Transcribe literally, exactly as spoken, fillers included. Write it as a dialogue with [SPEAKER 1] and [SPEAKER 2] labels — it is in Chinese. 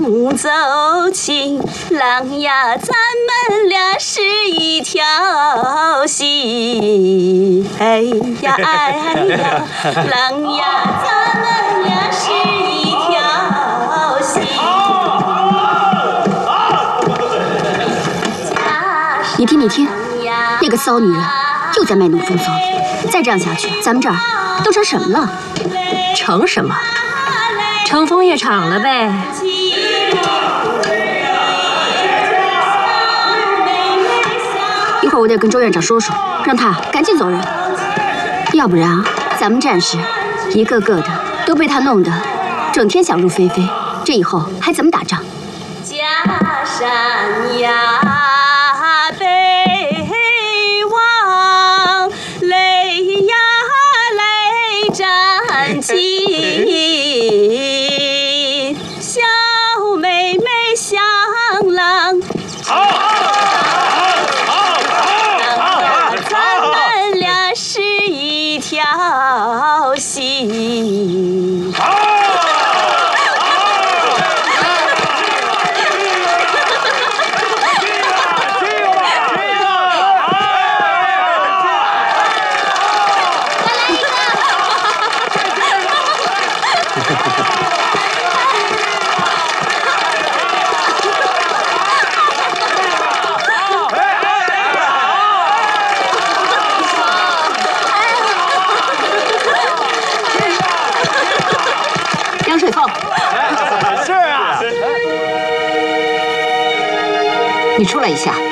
[SPEAKER 1] 风走起，郎呀，咱们俩是一条心。哎呀哎呀，郎呀，咱们俩是一条心。
[SPEAKER 2] 你听，你听，那个骚女人又在卖弄风骚。再这样下去，咱们这儿都成什么了？
[SPEAKER 3] 成什么？成风月场了呗。
[SPEAKER 2] 一会儿我得跟周院长说说，让他赶紧走人，要不然啊，咱们战士一个个的都被他弄得整天想入非非，这以后还怎么打仗？
[SPEAKER 1] 家山呀。 起，小妹妹向郎，好，好，好，咱们俩是一条心。好。
[SPEAKER 2] 杨水凤，
[SPEAKER 4] 是啊，
[SPEAKER 2] 你出来一下。